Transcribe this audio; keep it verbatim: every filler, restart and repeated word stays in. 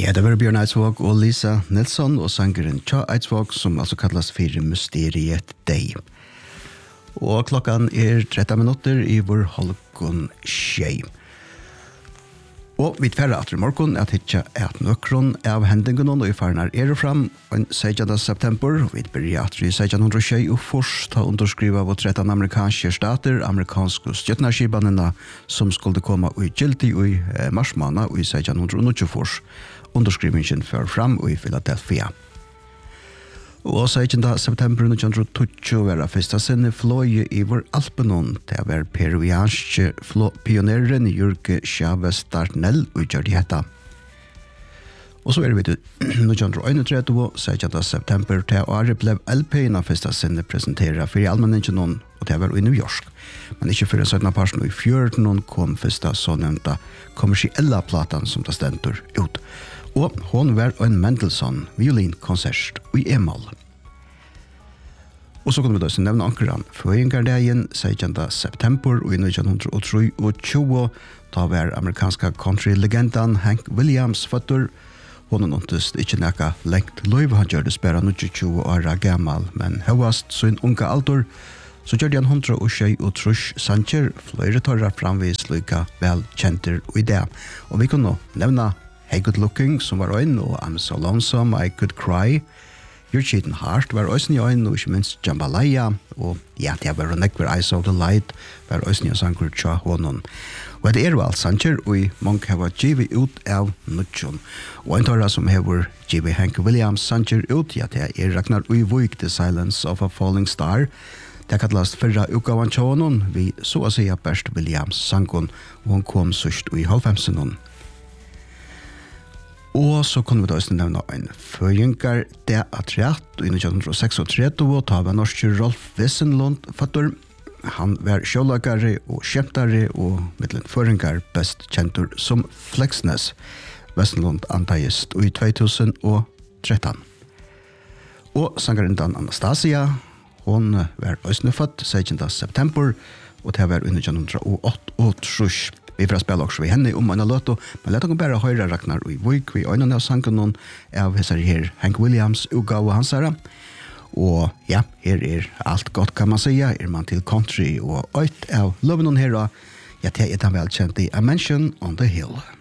Ja, det var Bjørn Eidsvåg og Lisa Nilsson og sangeren Tja Eidsvåg som altså kallas for Mysteriet Dei. Og klokkan er tretten minutter i vår halvgån tjei. Og vi tverre at i morgen at hitja et nøkron av hendingen og i farnar er fram den syttende september. Vi byrja at i syttende tjei og først ta underskriva av tretten amerikanske stater, amerikanske stjøtnarskibanene som skulle komme i gildi i marsmana og i syttende tjei underskrivingen før fram i Philadelphia. Og syttende september nitjan tjueto var første sinne fløye i vår Alpenon til å være peruvianske pioneren Jorge Chavez Darnell og gjør de hetta. Og så er vi til nitjan einogtrettivu, syttende september til året ble L P-en av første sinne presenteret for i allmenningen og til å være i New York. Men ikke før en syttende parten og i fjorten kom første så nevnte kommersielle platan som det stender ut. Og hon var en Mendelssohn violinkonsert i E-moll. Og så kunne vi da også nevne ankeren Føyengardagen syttende september og i nitjan tjuetre da var amerikanske country-legendan Hank Williams føtter. Hon nontest ikke nekka lengt løyv, han gjør det spæra tjueto åra gammal, men høyast sin unga alder, så gjør de han hundra og tjei og trus sanger, flere torra framvis lykka vel kjenter og idé. Og vi kunne nevna Hey Good Looking, som var øyn, og I'm So Lonesome, I Could Cry. You're Cheating Heart var øysen i øyn, og ikke minst Jambalaya, og ja, det var nekver Eyes of the Light, var øysen i sanger tja hånden. Og det er jo alt sanger, og mange har vært givet ut av nutjon. Og en tåra som har givet Hank Williams sanger ut, ja, det er Ragnar Uivuk, The Silence of a Falling Star. Det kallast fyrra utgavan tja hånden, vi så å si Bert Williams sangen, og hun kom sørst i halvfemsen. Og så kunne vi da også nevne en føringar det at rett i nitjan seksogtretti og ta var norske Rolf Wesenlund fattur. Han var sjålagare og kjemtare og mittlen føringar best kjentur som Flexness. Wesenlund antagist i to tusen og tretton. Og sangaren Dan Anastasia, hon var også født syttende september og det var i nitjan åttiåtte. Vi får spela också vi henne om en låt, men låt oss bara höra Ragnar Uivuk vi ögonen av sangen av hessar her Hank Williams utgave hans herra. Og ja, her er allt gott kan man säga, er man till country og ett av loven her, ja, det er den velkjente A Mansion on the Hill.